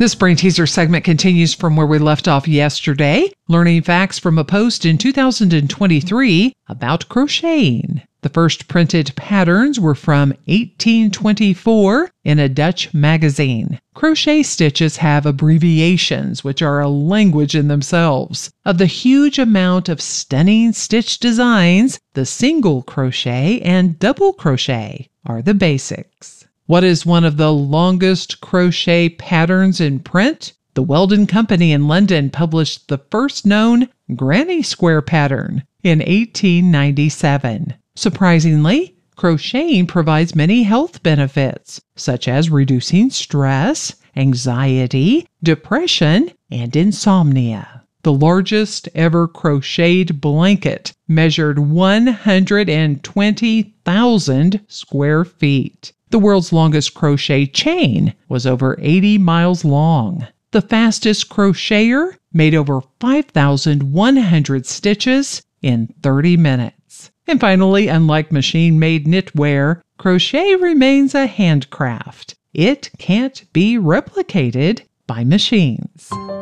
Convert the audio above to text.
This Brain Teaser segment continues from where we left off yesterday, learning facts from a post in 2023 about crocheting. The first printed patterns were from 1824 in a Dutch magazine. Crochet stitches have abbreviations, which are a language in themselves. Of the huge amount of stunning stitch designs, the single crochet and double crochet are the basics. What is one of the longest crochet patterns in print? The Weldon Company in London published the first known granny square pattern in 1897. Surprisingly, crocheting provides many health benefits, such as reducing stress, anxiety, depression, and insomnia. The largest ever crocheted blanket measured 120,000 square feet. The world's longest crochet chain was over 80 miles long. The fastest crocheter made over 5,100 stitches in 30 minutes. And finally, unlike machine-made knitwear, crochet remains a handcraft. It can't be replicated by machines.